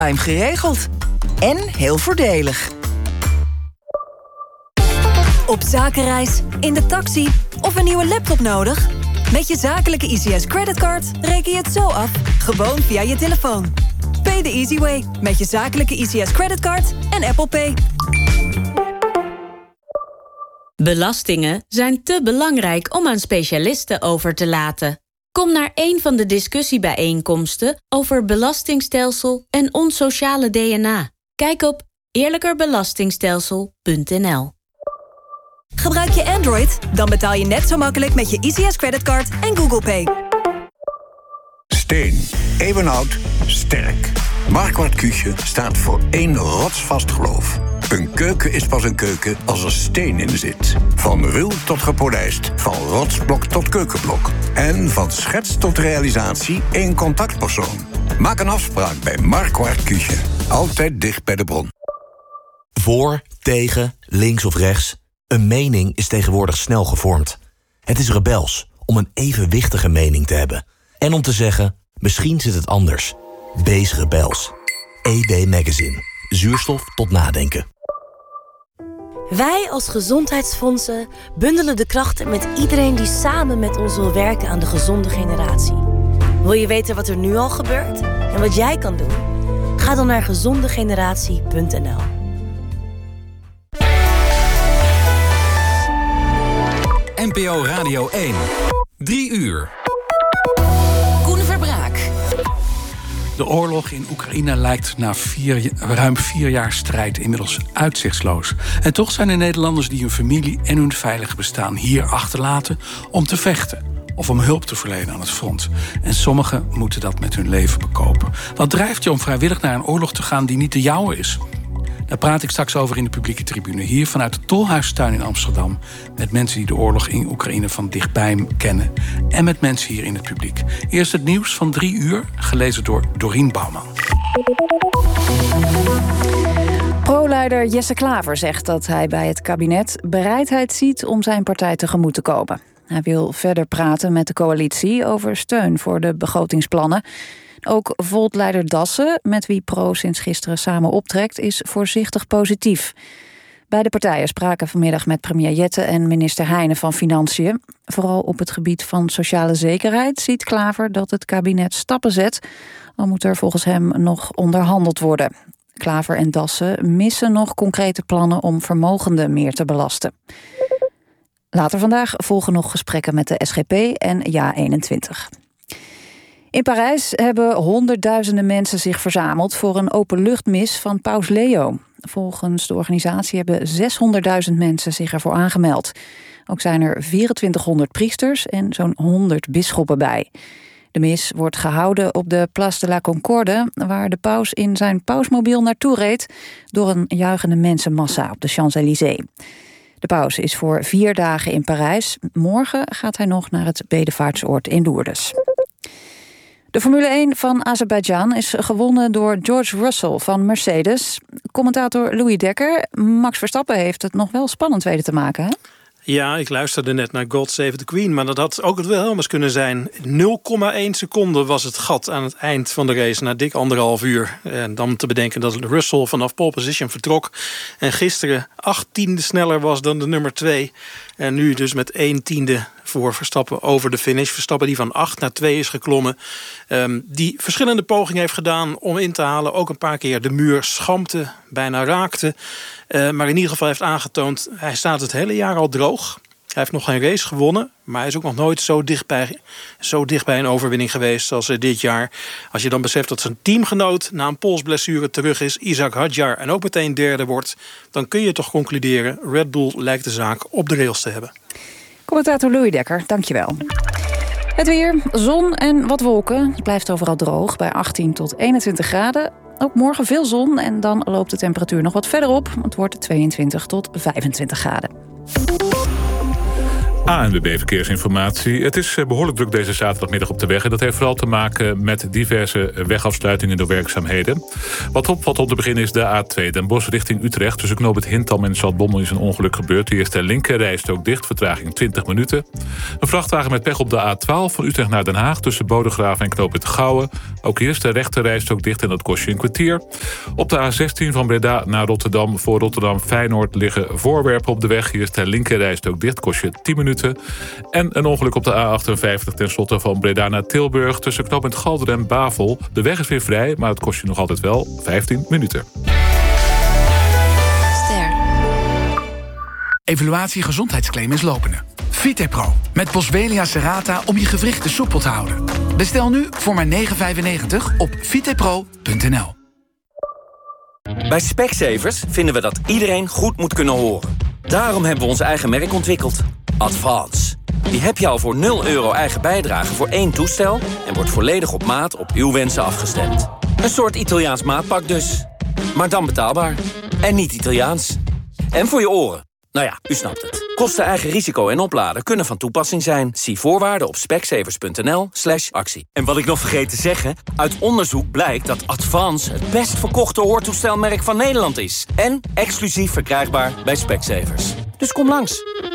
Time geregeld. En heel voordelig. Op zakenreis, in de taxi of een nieuwe laptop nodig? Met je zakelijke ICS creditcard reken je het zo af, gewoon via je telefoon. Pay the easy way met je zakelijke ICS creditcard en Apple Pay. Belastingen zijn te belangrijk om aan specialisten over te laten. Kom naar een van de discussiebijeenkomsten over belastingstelsel en ons sociale DNA. Kijk op eerlijkerbelastingstelsel.nl. Gebruik je Android? Dan betaal je net zo makkelijk met je ICS creditcard en Google Pay. Steen. Eeuwenoud. Sterk. Marquardt Küche staat voor één rotsvast geloof. Een keuken is pas een keuken als er steen in zit. Van ruw tot gepolijst. Van rotsblok tot keukenblok. En van schets tot realisatie één contactpersoon. Maak een afspraak bij Marquardt Küche. Altijd dicht bij de bron. Voor, tegen, links of rechts. Een mening is tegenwoordig snel gevormd. Het is rebels om een evenwichtige mening te hebben. En om te zeggen, misschien zit het anders. Wees rebels. ED Magazine. Zuurstof tot nadenken. Wij als gezondheidsfondsen bundelen de krachten met iedereen die samen met ons wil werken aan de gezonde generatie. Wil je weten wat er nu al gebeurt en wat jij kan doen? Ga dan naar gezondegeneratie.nl. NPO Radio 1. 3 uur. Koen Verbraak. De oorlog in Oekraïne lijkt na ruim 4 jaar strijd inmiddels uitzichtsloos. En toch zijn er Nederlanders die hun familie en hun veilig bestaan hier achterlaten om te vechten of om hulp te verlenen aan het front. En sommigen moeten dat met hun leven bekopen. Wat drijft je om vrijwillig naar een oorlog te gaan die niet de jouwe is? Daar praat ik straks over in de publieke tribune. Hier vanuit de Tolhuistuin in Amsterdam. Met mensen die de oorlog in Oekraïne van dichtbij kennen. En met mensen hier in het publiek. Eerst het nieuws van 3 uur, gelezen door Dorien Bouwman. Pro-leider Jesse Klaver zegt dat hij bij het kabinet bereidheid ziet om zijn partij tegemoet te komen. Hij wil verder praten met de coalitie over steun voor de begrotingsplannen. Ook Volt-leider Dassen, met wie Pro sinds gisteren samen optrekt, is voorzichtig positief. Beide partijen spraken vanmiddag met premier Jette en minister Heijnen van Financiën. Vooral op het gebied van sociale zekerheid ziet Klaver dat het kabinet stappen zet. Al moet er volgens hem nog onderhandeld worden. Klaver en Dassen missen nog concrete plannen om vermogenden meer te belasten. Later vandaag volgen nog gesprekken met de SGP en JA21. In Parijs hebben honderdduizenden mensen zich verzameld voor een openluchtmis van Paus Leo. Volgens de organisatie hebben 600.000 mensen zich ervoor aangemeld. Ook zijn er 2400 priesters en zo'n 100 bisschoppen bij. De mis wordt gehouden op de Place de la Concorde, waar de paus in zijn pausmobiel naartoe reed door een juichende mensenmassa op de Champs-Élysées. De paus is voor 4 dagen in Parijs. Morgen gaat hij nog naar het bedevaartsoord in Lourdes. De Formule 1 van Azerbeidzjan is gewonnen door George Russell van Mercedes. Commentator Louis Dekker, Max Verstappen heeft het nog wel spannend weten te maken, hè? Ja, ik luisterde net naar God Save the Queen, maar dat had ook het wel anders kunnen zijn. 0,1 seconde was het gat aan het eind van de race, na dik 1,5 uur. En dan te bedenken dat Russell vanaf pole position vertrok en gisteren 0,8 sneller was dan de nummer 2. En nu dus met 1/10 voor Verstappen over de finish. Verstappen die van 8 naar 2 is geklommen. Die verschillende pogingen heeft gedaan om in te halen. Ook een paar keer de muur schampte, bijna raakte. Maar in ieder geval heeft aangetoond, hij staat het hele jaar al droog. Hij heeft nog geen race gewonnen, maar hij is ook nog nooit zo dicht bij een overwinning geweest als dit jaar. Als je dan beseft dat zijn teamgenoot na een polsblessure terug is, Isaac Hadjar, en ook meteen derde wordt, dan kun je toch concluderen, Red Bull lijkt de zaak op de rails te hebben. Commentator Louis Dekker, dankjewel. Het weer, zon en wat wolken. Het blijft overal droog bij 18 tot 21 graden. Ook morgen veel zon en dan loopt de temperatuur nog wat verder op. Het wordt 22 tot 25 graden. ANWB Verkeersinformatie. Het is behoorlijk druk deze zaterdagmiddag op de weg. En dat heeft vooral te maken met diverse wegafsluitingen door werkzaamheden. Wat opvalt om te beginnen is de A2 Den Bosch richting Utrecht. Tussen knooppunt Hintham en Zaltbommel is een ongeluk gebeurd. Hier is de linkerrijstrook dicht, vertraging 20 minuten. Een vrachtwagen met pech op de A12 van Utrecht naar Den Haag. Tussen Bodegraven en knooppunt Gouwen. Ook hier is de rechterrijstrook dicht en dat kost je een kwartier. Op de A16 van Breda naar Rotterdam. Voor Rotterdam-Feyenoord liggen voorwerpen op de weg. Hier is de linkerrijstrook dicht, kost je 10 minuten. En een ongeluk op de A58 ten slotte van Breda naar Tilburg. Tussen knooppunt Galder en Bavel. De weg is weer vrij, maar het kost je nog altijd wel 15 minuten. Evaluatie gezondheidsclaim is lopende. Vitepro met Boswellia serrata om je gewrichten soepel te houden. Bestel nu voor maar €9,95 op vitepro.nl. Bij Specsavers vinden we dat iedereen goed moet kunnen horen. Daarom hebben we ons eigen merk ontwikkeld. Advance. Die heb je al voor €0 eigen bijdrage voor 1 toestel... en wordt volledig op maat op uw wensen afgestemd. Een soort Italiaans maatpak dus. Maar dan betaalbaar. En niet Italiaans. En voor je oren. Nou ja, u snapt het. Kosten, eigen risico en opladen kunnen van toepassing zijn. Zie voorwaarden op specsavers.nl/actie. En wat ik nog vergeet te zeggen... uit onderzoek blijkt dat Advance het best verkochte hoortoestelmerk van Nederland is. En exclusief verkrijgbaar bij Specsavers. Dus kom langs.